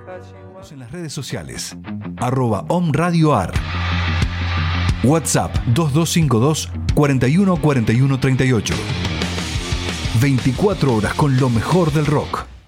En las redes sociales, @omradioar. WhatsApp 2252 41 41 38. 24 horas con lo mejor del rock.